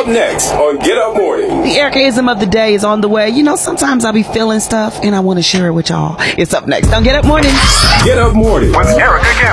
up next on Get Up Morning. The Ericaism of the day is on the way. You know, sometimes I'll be feeling stuff and I want to share it with y'all. It's up next on Get Up Morning. Get Up Morning with Erica Campbell.